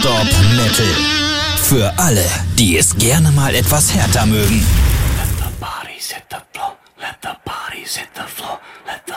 Non-Stop Metal. Für alle, die es gerne mal etwas härter mögen. Let the bodies hit the floor. Let the bodies hit the floor. Let the